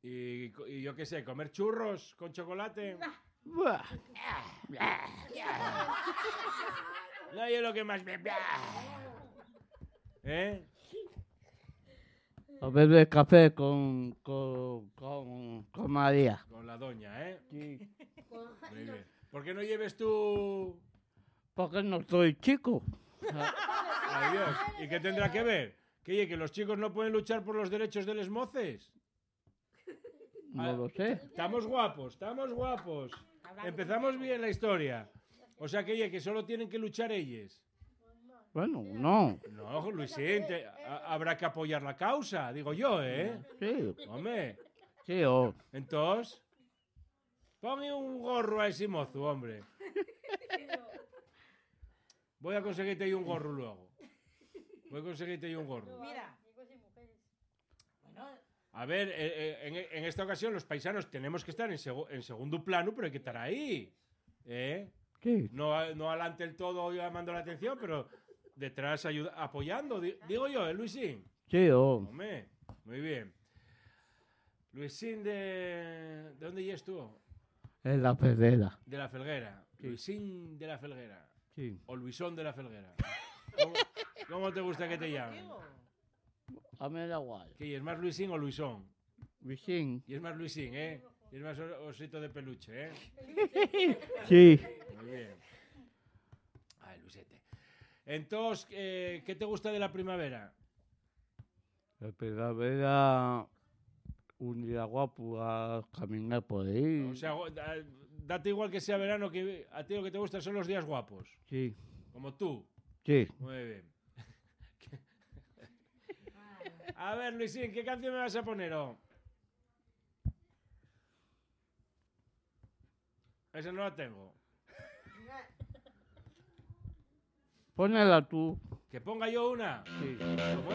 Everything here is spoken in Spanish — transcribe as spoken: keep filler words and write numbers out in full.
Y, y yo qué sé, comer churros con chocolate. Buah. No, yo lo que más me... ¿Eh? O beber café con, con, con, con María. Con la doña, ¿eh? Sí. Muy bien. ¿Por qué no lleves tú...? Porque no soy chico. Adiós. ¿Y qué tendrá que ver? ¿Que, que los chicos no pueden luchar por los derechos de los moces? No lo sé. Estamos guapos, estamos guapos. Empezamos bien la historia. O sea que, que solo tienen que luchar ellos. Bueno, no. No, Luisín, te- a- habrá que apoyar la causa, digo yo, ¿eh? Sí, Hombre, sí, o... entonces, ponle un gorro a ese mozo, hombre. Voy a conseguirte ahí un gorro luego. Voy a conseguirte ahí un gorro. Mira. A ver, eh, eh, en, en esta ocasión los paisanos tenemos que estar en, segu- en segundo plano, pero hay que estar ahí. ¿Eh? Sí. No, a- no adelante el todo llamando la atención, pero detrás ayuda, apoyando. Di- digo yo, ¿eh, Luisín? Sí, o... Hombre, muy bien. Luisín de... ¿De dónde ya tú? En la pedera. De la Felguera. Luisín de la Felguera. Sí. O Luisón de la Felguera. ¿Cómo, cómo te gusta que te llamen? A mí me da igual. ¿Que es más Luisín o Luisón? Luisín. Y es más Luisín, ¿eh? Y es más o- osito de peluche, ¿eh? Sí. Muy bien. Ay, Luisete. Entonces, eh, ¿qué te gusta de la primavera? La primavera... Un día guapo a caminar por ahí. O sea, go- da- date igual que sea verano, que a ti lo que te gusta son los días guapos. Sí, Como tú. sí. Muy bien. A ver, Luisín, ¿qué canción me vas a poner? Oh? Esa no la tengo. Pónela tú. ¿Que ponga yo una? Sí. Pues voy